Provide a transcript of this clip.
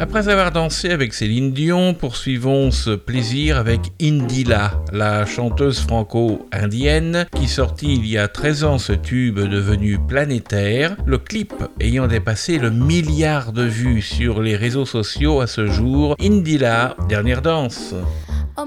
Après avoir dansé avec Céline Dion, poursuivons ce plaisir avec Indila, la chanteuse franco-indienne qui sortit il y a 13 ans ce tube devenu planétaire, le clip ayant dépassé le milliard de vues sur les réseaux sociaux à ce jour. Indila, dernière danse.